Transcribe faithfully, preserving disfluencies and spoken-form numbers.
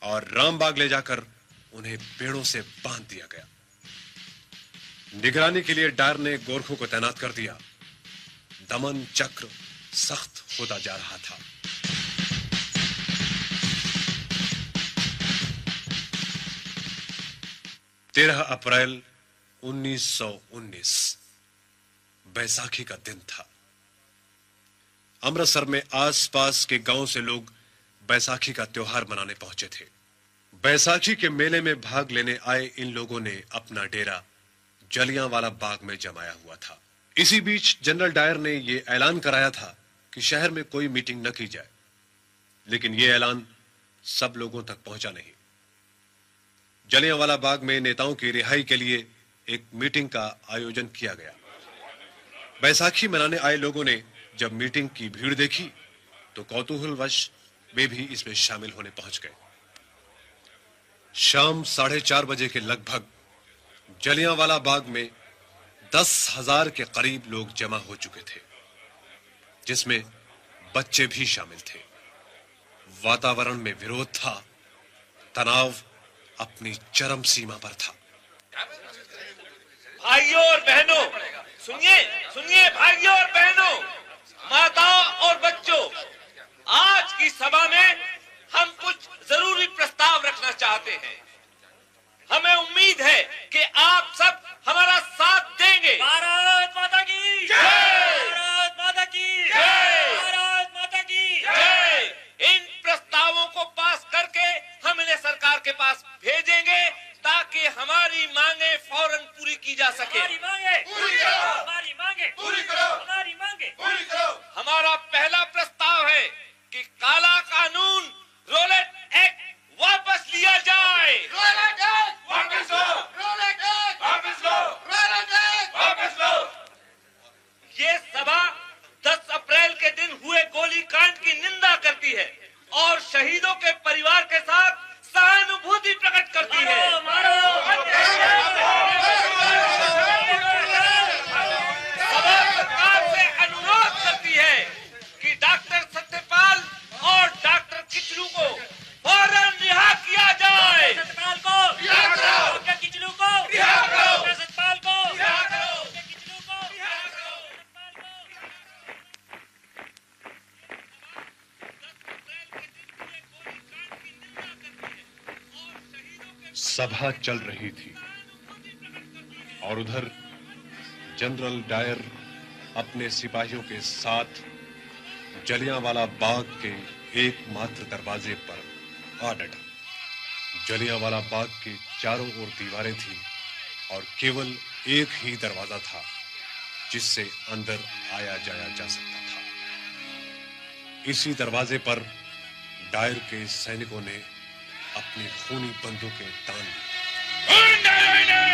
और रामबाग ले जाकर उन्हें पेड़ों से बांध दिया गया। निगरानी के लिए डायर ने गोरखों को तैनात कर दिया। दमन चक्र सख्त होता जा रहा था। तेरह अप्रैल उन्नीस सौ उन्नीस बैसाखी का दिन था। अमृतसर में आसपास के गांव से लोग बैसाखी का त्योहार मनाने पहुंचे थे। बैसाखी के मेले में भाग लेने आए इन लोगों ने अपना डेरा जलियांवाला बाग में जमाया हुआ था। इसी बीच जनरल डायर ने यह ऐलान कराया था कि शहर में कोई मीटिंग न की जाए, लेकिन यह ऐलान सब लोगों तक पहुंचा नहीं। जलियांवाला बाग में नेताओं की रिहाई के लिए एक मीटिंग का आयोजन किया गया। बैसाखी मनाने आए लोगों ने जब मीटिंग की भीड़ देखी तो कौतूहलवश वे भी इसमें शामिल होने पहुंच गए। शाम साढ़े चार बजे के लगभग जलियांवाला बाग में दस हजार के करीब लोग जमा हो चुके थे, जिसमें बच्चे भी शामिल थे। वातावरण में विरोध था, तनाव अपनी चरम सीमा पर था। भाइयों और बहनों, सुनिए सुनिए भाइयों और बहनों, माताओं और बच्चों, आज की सभा में हम कुछ जरूरी प्रस्ताव रखना चाहते हैं। हमें उम्मीद है कि आप सब हमारा साथ देंगे। भारत माता की जय! भारत माता की जय! भारत माता की जय! इन प्रस्तावों को पास करके हम इन्हें सरकार के पास भेजेंगे ताकि हमारी मांगे फौरन पूरी की जा सके। हमारी मांगे पूरी करो, हमारी मांगे पूरी करो, हमारी मांगे पूरी करो। हमारा पहला प्रस्ताव है कि काला कानून रोलेट एक्ट वापस लिया जाए। रोलेट एक्ट वापस लो, रोलेट एक्ट वापस लो, रोलेट एक्ट वापस लो। ये सभा दस अप्रैल के दिन हुए गोलीकांड की निंदा करती है और शहीदों के परिवार के साथ सहानुभूति प्रकट करती है। सभा सरकार से अनुरोध करती है कि डॉक्टर सत्यपाल और डॉक्टर किचलू को फौरन रिहा किया जाए। सत्यपाल को रिहा करो, डॉक्टर किचलू को रिहा करो, डॉक्टर सत्यपाल को रिहा करो, डॉक्टर किचलू को रिहा करो। सभा चल रही थी और उधर जनरल डायर अपने सिपाहियों के साथ जलियांवाला बाग के एकमात्र दरवाजे पर आ डटा। जलियांवाला बाग के चारों ओर दीवारें थीं और केवल एक ही दरवाजा था जिससे अंदर आया जाया जा सकता था। इसी दरवाजे पर डायर के सैनिकों ने अपनी खूनी बंदूकें तान ली।